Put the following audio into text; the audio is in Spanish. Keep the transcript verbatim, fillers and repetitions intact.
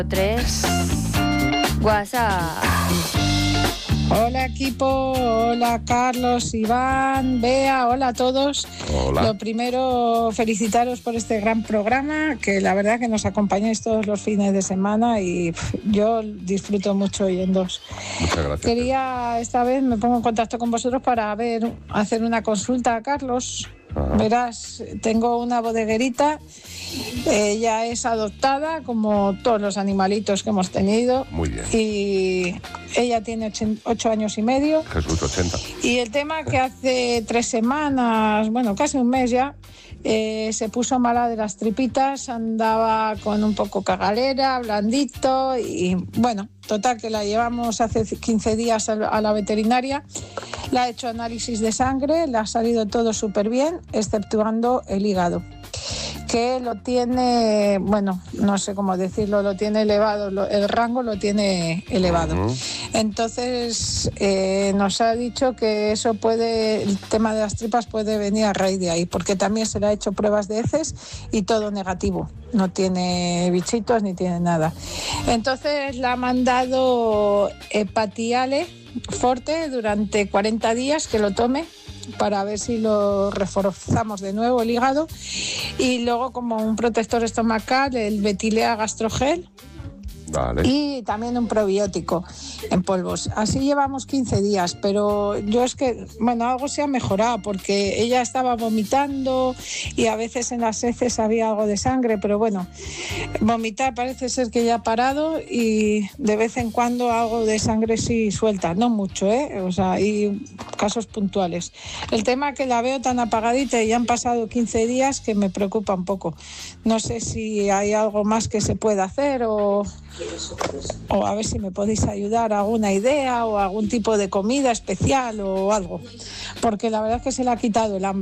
tres. WhatsApp. Hola equipo, hola Carlos, Iván, Bea, hola a todos. Hola. Lo primero, felicitaros por este gran programa, que la verdad que nos acompañáis todos los fines de semana y pff, yo disfruto mucho oyéndoos. Muchas gracias. Quería, esta vez me pongo en contacto con vosotros para ver, hacer una consulta a Carlos. Ajá. Verás, tengo una bodeguerita, ella es adoptada como todos los animalitos que hemos tenido. Muy bien. Y ella tiene ocho, ocho años y medio. Jesús, ochenta. Y el tema que hace tres semanas, bueno, casi un mes ya, eh, se puso mala de las tripitas, andaba con un poco cagalera, blandito y bueno, total que la llevamos hace quince días a la veterinaria, le ha hecho análisis de sangre, le ha salido todo súper bien, exceptuando el hígado, que lo tiene, bueno, no sé cómo decirlo, lo tiene elevado, lo, el rango lo tiene elevado. Uh-huh. Entonces, eh, nos ha dicho que eso puede, el tema de las tripas puede venir a raíz de ahí, porque también se le ha hecho pruebas de heces y todo negativo, no tiene bichitos ni tiene nada. Entonces, le ha mandado Hepatiale Forte durante cuarenta días que lo tome, para ver si lo reforzamos de nuevo el hígado, y luego como un protector estomacal el Betilea Gastrogel. Vale. Y también un probiótico en polvos. Así llevamos quince días, pero yo es que, bueno, algo se ha mejorado porque ella estaba vomitando y a veces en las heces había algo de sangre, pero bueno, vomitar parece ser que ya ha parado y de vez en cuando algo de sangre sí suelta, no mucho, ¿eh? O sea, hay casos puntuales. El tema es que la veo tan apagadita y ya han pasado quince días que me preocupa un poco. No sé si hay algo más que se pueda hacer o... o a ver si me podéis ayudar, alguna idea o algún tipo de comida especial o algo, porque la verdad es que se le ha quitado el hambre.